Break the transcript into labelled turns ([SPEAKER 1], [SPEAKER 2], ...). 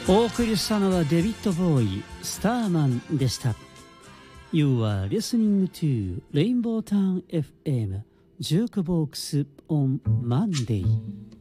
[SPEAKER 1] お送りしたのはデビッド・ボーイ、スターマンでした。You are listening to Rainbow Town FM Jukebox on Monday.